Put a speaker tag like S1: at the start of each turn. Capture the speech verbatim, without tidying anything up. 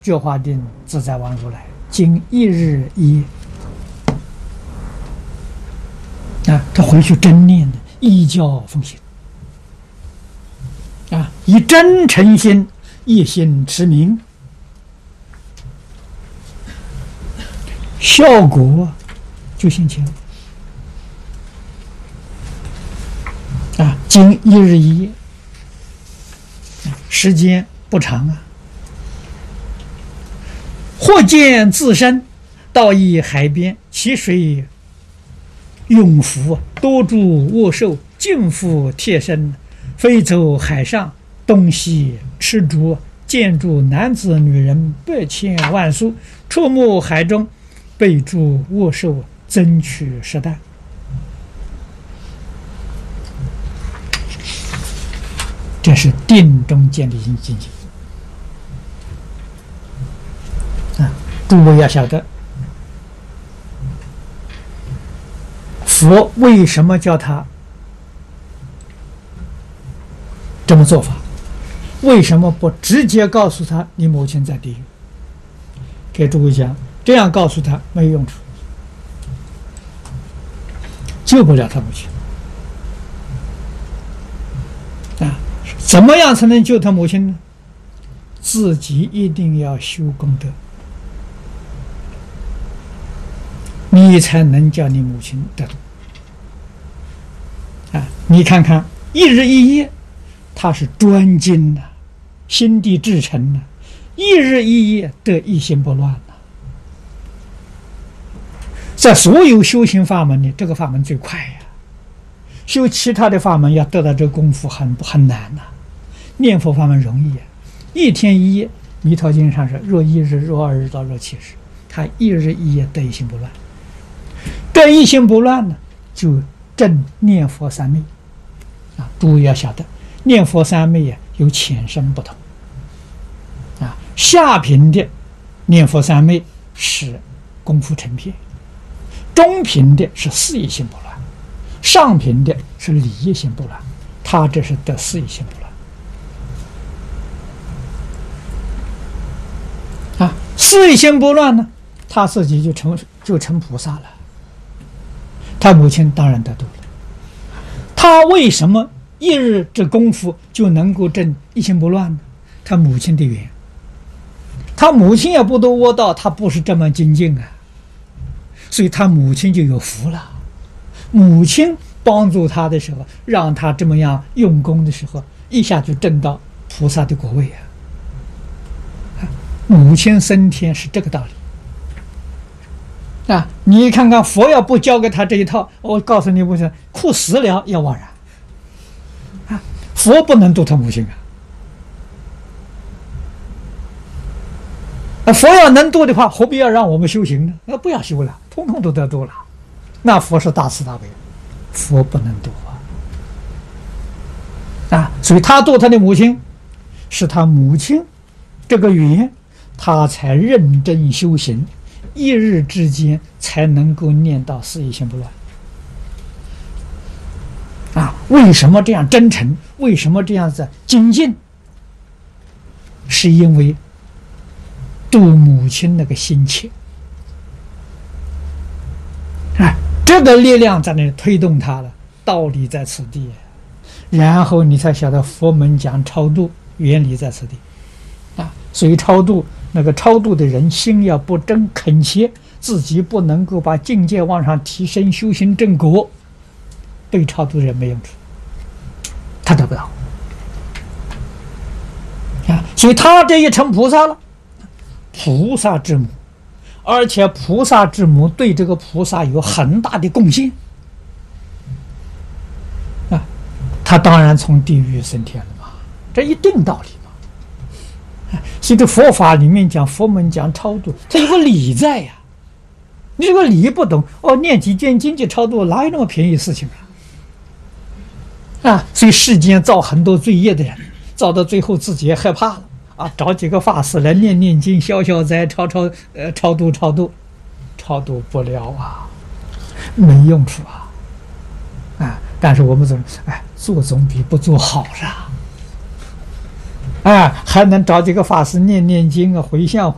S1: 觉华定自在王如来，经一日一夜啊，他回去真念的，依教奉行啊，以真诚心一心持名，效果就现前啊，经一日一夜，时间不长啊。或见自身到一海边，其水涌浮，多诸卧兽，尽复贴身，飞走海上，东西吃竹，见诸男子女人百千万数，触目海中，被诸卧兽，增取十担。这是定中见的境界啊！诸位要晓得，佛为什么叫他这么做法？为什么不直接告诉他你母亲在地狱？给诸位讲，这样告诉他没有用处，救不了他母亲啊！怎么样才能救他母亲呢？自己一定要修功德，你才能叫你母亲得度啊！你看看一日一夜，他是专精呐、啊，心地至诚呐、啊，一日一夜得一心不乱呐、啊。在所有修行法门里，这个法门最快呀、啊。修其他的法门要得到这个功夫很很难呐、啊。念佛法门容易啊，一天一夜，《弥陀经》上说：若一日，若二日，到若七日，他一日一夜得一心不乱。得一心不乱呢，就正念佛三昧啊！诸位要晓得，念佛三昧啊，有浅深不同啊。下品的念佛三昧是功夫成片，中品的是四一心不乱，上品的是理一心不乱。他这是得四一心不乱。啊，四一心不乱呢，他自己就成就成菩萨了，他母亲当然得度了。他为什么一日这功夫就能够证一心不乱呢？他母亲的缘，他母亲也不都窝到，他不是这么精进啊，所以他母亲就有福了。母亲帮助他的时候，让他这么样用功的时候，一下就证到菩萨的果位啊。母亲升天是这个道理啊！你看看佛要不教给他这一套，我告诉你，不是哭死了也枉然啊！佛不能度他母亲啊！啊，佛要能度的话，何必要让我们修行呢？那不要修了，通通都得度了。那佛是大慈大悲，佛不能度啊！啊，所以他度他的母亲，是他母亲这个缘。他才认真修行，一日之间才能够念到四一心不乱啊！为什么这样真诚？为什么这样子精进？是因为度母亲那个心切啊，这个力量在那里推动他了，道理在此地，然后你才晓得佛门讲超度原理在此地啊！所以超度。那个超度的人心要不真恳切，自己不能够把境界往上提升，修行正果，对超度的人没用处，他得不到啊！所以他这一成菩萨了，菩萨之母，而且菩萨之母对这个菩萨有很大的贡献啊！他当然从地狱升天了嘛，这一定道理。所以这佛法里面讲，佛门讲超度，它有个理在呀、啊。你这个理不懂哦，念几卷经就超度，哪有那么便宜的事情啊？啊，所以世间造很多罪业的人，造到最后自己也害怕了啊，找几个法师来念念经、消消灾、超超呃超度超度，超度不了啊，没用处啊。啊，但是我们总哎，做总比不做好啦。哎，还能找几个法师念念经啊，回向。